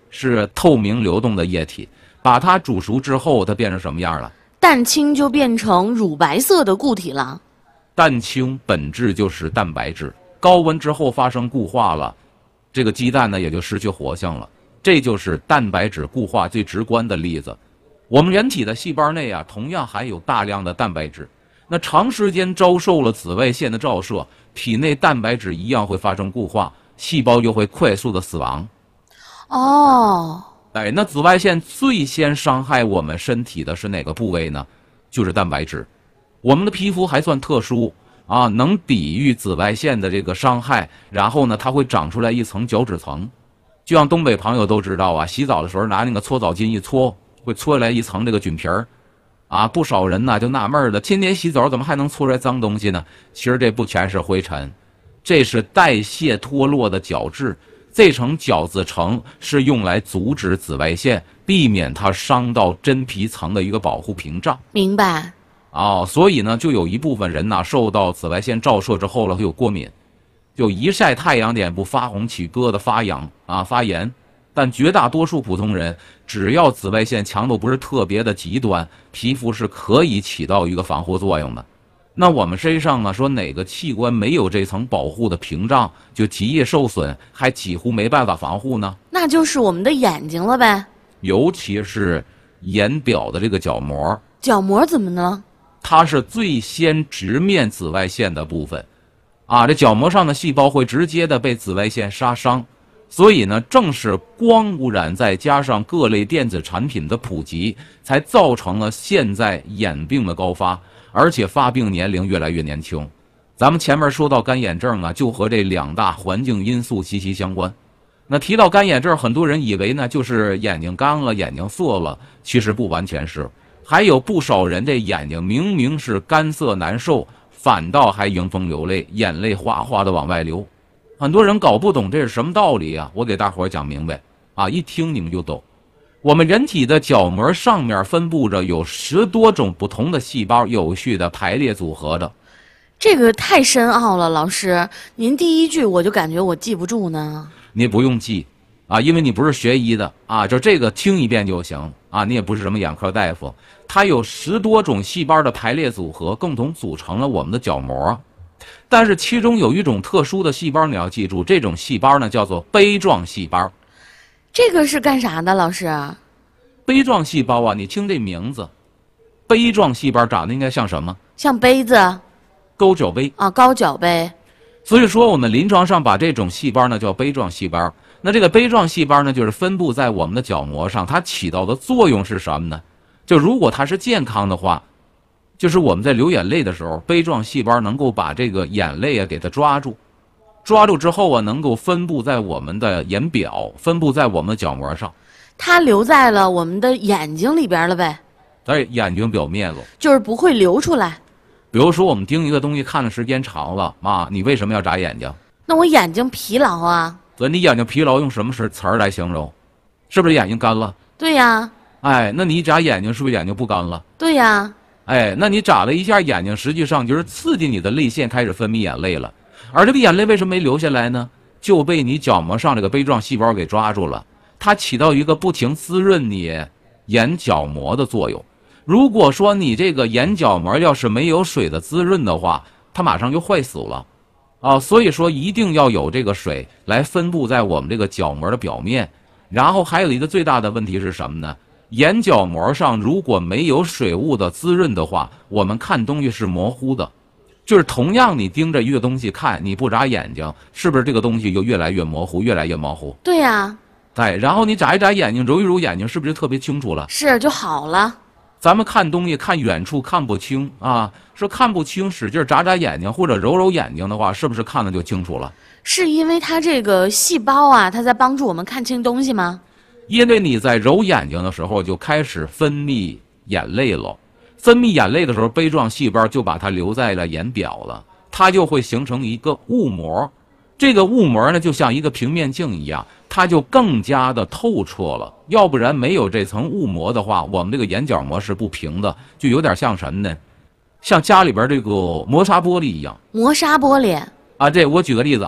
是透明流动的液体，把它煮熟之后，它变成什么样了？ 蛋清就变成乳白色的固体了。 蛋清本质就是蛋白质，高温之后发生固化了，这个鸡蛋呢也就失去活性了。这就是蛋白质固化最直观的例子。我们人体的细胞内啊，同样含有大量的蛋白质。那长时间遭受了紫外线的照射，体内蛋白质一样会发生固化，细胞就会快速的死亡。 哦， 哎，那紫外线最先伤害我们身体的是哪个部位呢？就是蛋白质。我们的皮肤还算特殊啊，能抵御紫外线的这个伤害，然后呢，它会长出来一层角质层。就像东北朋友都知道啊，洗澡的时候拿那个搓澡巾一搓，会搓出来一层这个菌皮儿。啊，不少人呢就纳闷了，天天洗澡怎么还能搓出来脏东西呢？其实这不全是灰尘，这是代谢脱落的角质。这层角质层是用来阻止紫外线，避免它伤到真皮层的一个保护屏障。 明白。 哦，所以呢，就有一部分人呢受到紫外线照射之后了会有过敏，就一晒太阳脸部发红起疙瘩发痒啊发炎。但绝大多数普通人，只要紫外线强度不是特别的极端，皮肤是可以起到一个防护作用的。那我们身上呢，说哪个器官没有这层保护的屏障，就极易受损，还几乎没办法防护呢？ 那就是我们的眼睛了呗。 尤其是眼表的这个角膜。 角膜怎么呢？ 它是最先直面紫外线的部分，啊，这角膜上的细胞会直接的被紫外线杀伤。所以呢，正是光污染再加上各类电子产品的普及，才造成了现在眼病的高发，而且发病年龄越来越年轻。咱们前面说到干眼症啊，就和这两大环境因素息息相关。那提到干眼症，很多人以为呢就是眼睛干了、眼睛涩了，其实不完全是。还有不少人这眼睛明明是干涩难受，反倒还迎风流泪，眼泪哗哗的往外流。很多人搞不懂这是什么道理啊，我给大伙儿讲明白啊，一听你们就懂。我们人体的角膜上面分布着有10多种不同的细胞，有序的排列组合的。 这个太深奥了，老师，您第一句我就感觉我记不住呢。 你不用记啊，因为你不是学医的啊，就这个听一遍就行啊，你也不是什么眼科大夫。它有10多种细胞的排列组合，共同组成了我们的角膜。但是其中有一种特殊的细胞，你要记住，这种细胞呢叫做杯状细胞。 这个是干啥的，老师？ 杯状细胞啊，你听这名字，杯状细胞长得应该像什么？ 像杯子。 高脚杯啊，高脚杯。 所以说我们临床上把这种细胞呢叫杯状细胞。那这个杯状细胞呢，就是分布在我们的角膜上，它起到的作用是什么呢？就如果它是健康的话，就是我们在流眼泪的时候，杯状细胞能够把这个眼泪啊给它抓住，抓住之后啊，能够分布在我们的眼表，分布在我们的角膜上。 它留在了我们的眼睛里边了呗？ 在眼睛表面了， 就是不会流出来。 比如说我们盯一个东西看的时间长了啊，你为什么要眨眼睛？ 那我眼睛疲劳啊。 所以你眼睛疲劳用什么词儿来形容？是不是眼睛干了？ 对呀。 哎，那你一眨眼睛是不是眼睛不干了？ 对呀。 哎，那你眨了一下眼睛，实际上就是刺激你的泪腺开始分泌眼泪了。而这个眼泪为什么没流下来呢？就被你角膜上这个杯状细胞给抓住了，它起到一个不停滋润你眼角膜的作用。如果说你这个眼角膜要是没有水的滋润的话，它马上就坏死了啊！所以说一定要有这个水来分布在我们这个角膜的表面。然后还有一个最大的问题是什么呢？眼角膜上如果没有水雾的滋润的话，我们看东西是模糊的。就是同样你盯着一个东西看，你不眨眼睛，是不是这个东西就越来越模糊，越来越模糊？ 对呀。 对，然后你眨一眨眼睛，揉一揉眼睛，是不是就特别清楚了？ 是，就好了。 咱们看东西看远处看不清啊，说看不清，使劲眨眨眼睛或者揉揉眼睛的话，是不是看了就清楚了？ 是因为它这个细胞啊，它在帮助我们看清东西吗？ 因为你在揉眼睛的时候就开始分泌眼泪了，分泌眼泪的时候，杯状细胞就把它留在了眼表了，它就会形成一个雾膜。这个雾膜呢，就像一个平面镜一样，它就更加的透彻了。要不然没有这层雾膜的话，我们这个眼角膜是不平的，就有点像什么呢？像家里边这个磨砂玻璃一样。 磨砂玻璃啊，这我举个例子啊，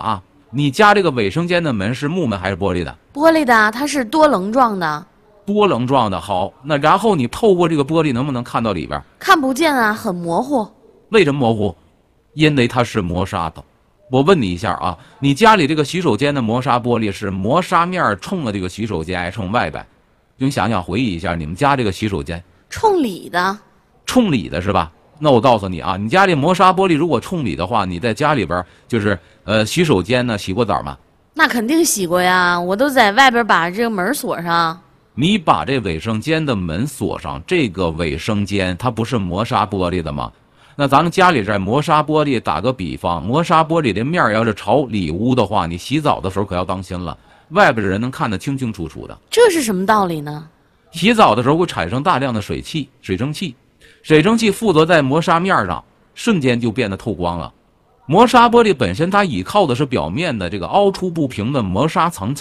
你家这个卫生间的门是木门还是玻璃的？ 玻璃的，它是多棱状的， 多棱状的。好，那然后你透过这个玻璃能不能看到里边？ 看不见啊，很模糊。 为什么模糊？因为它是磨砂的。我问你一下啊，你家里这个洗手间的磨砂玻璃是磨砂面冲了这个洗手间，还是冲外边？你想想，回忆一下，你们家这个洗手间冲里的， 冲里的是吧？那我告诉你啊，你家里磨砂玻璃如果冲里的话，你在家里边就是洗手间呢洗过澡吗？ 那肯定洗过呀，我都在外边把这个门锁上。 你把这卫生间的门锁上，这个卫生间它不是磨砂玻璃的吗？那咱们家里这磨砂玻璃，打个比方，磨砂玻璃的面要是朝里屋的话，你洗澡的时候可要当心了，外边的人能看得清清楚楚的。 这是什么道理呢？ 洗澡的时候会产生大量的水蒸气，水蒸气附着在磨砂面上，瞬间就变得透光了。磨砂玻璃本身它倚靠的是表面的这个凹凸不平的磨砂层